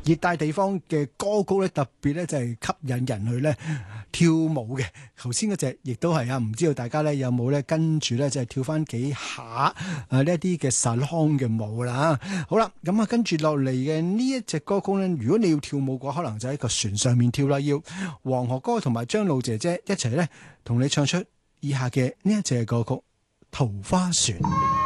熱帶地方嘅歌曲咧，特別咧就係吸引人去咧跳舞嘅。頭先嗰隻亦都係啊，唔知道大家咧有冇咧跟住咧就係跳翻幾下呢一啲嘅salon嘅舞啦。好啦，咁啊跟住落嚟嘅呢一隻歌曲咧，如果你要跳舞嘅話，可能就喺個船上面跳啦。要黃河哥同埋張露姐姐一齊咧同你唱出以下嘅呢一隻歌曲《桃花船》。